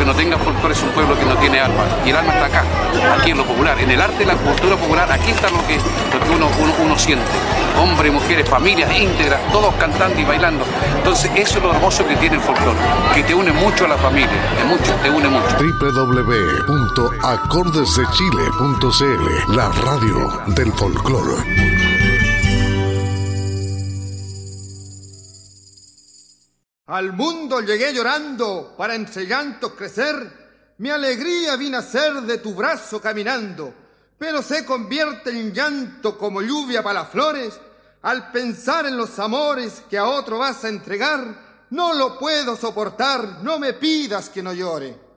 que no tenga folclore es un pueblo que no tiene alma. Y el alma está acá, aquí en lo popular, en el arte, la cultura popular. Aquí está lo que uno siente. Hombres, mujeres, familias íntegras, todos cantando y bailando. Entonces eso es lo hermoso que tiene el folclore, que te une mucho a la familia, te une mucho. www.acordesdechile.cl, la radio del folclore. Al mundo llegué llorando para entre llantos crecer, mi alegría vino a ser de tu brazo caminando, pero se convierte en llanto como lluvia para las flores, al pensar en los amores que a otro vas a entregar, no lo puedo soportar, no me pidas que no llore.